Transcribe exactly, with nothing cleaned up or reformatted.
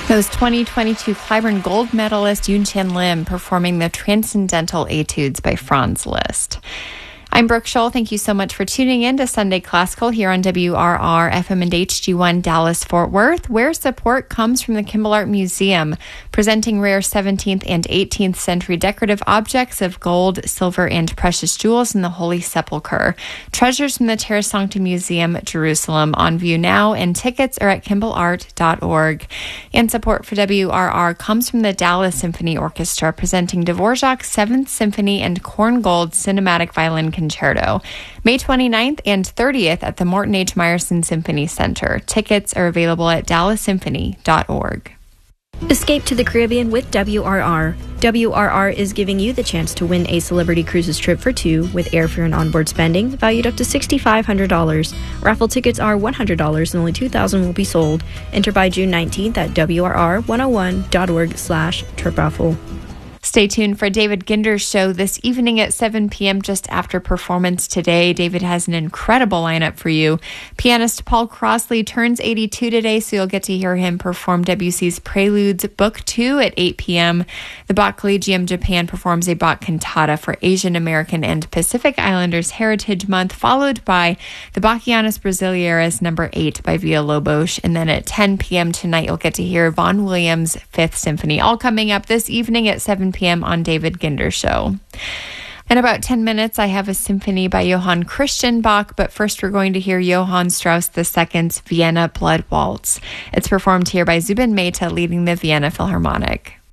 That was twenty twenty-two Clyburn Gold medalist Yoon Chan Lim performing the Transcendental Etudes by Franz Liszt. I'm Brooke Scholl. Thank you so much for tuning in to Sunday Classical here on W R R F M and H G one Dallas-Fort Worth, where support comes from the Kimball Art Museum, presenting rare seventeenth and eighteenth century decorative objects of gold, silver, and precious jewels in the Holy Sepulchre. Treasures from the Terra Sancta Museum, Jerusalem, on view now, and tickets are at kimball art dot org. And support for W R R comes from the Dallas Symphony Orchestra, presenting Dvorak's seventh Symphony and Korngold Cinematic Violin Concerto, May twenty-ninth and thirtieth at the Morton H. Meyerson Symphony Center. Tickets are available at dallas symphony dot org. Escape to the Caribbean with W R R. W R R is giving you the chance to win a Celebrity Cruises trip for two with airfare and onboard spending valued up to six thousand five hundred dollars. Raffle tickets are one hundred dollars and only two thousand will be sold. Enter by June nineteenth at W R R one oh one dot org slash trip raffle. Stay tuned for David Ginder's show this evening at seven p.m. just after performance today. David has an incredible lineup for you. Pianist Paul Crossley turns eighty-two today, so you'll get to hear him perform Debussy's Preludes Book two at eight p.m. The Bach Collegium Japan performs a Bach cantata for Asian American and Pacific Islanders Heritage Month, followed by the Bachianas Brasileiras number eight by Villalobos. And then at ten p.m. tonight, you'll get to hear Vaughan Williams' Fifth Symphony, all coming up this evening at seven p.m. on David Ginder's show. In about ten minutes, I have a symphony by Johann Christian Bach, but first we're going to hear Johann Strauss the Second's Vienna Blood Waltz. It's performed here by Zubin Mehta, leading the Vienna Philharmonic.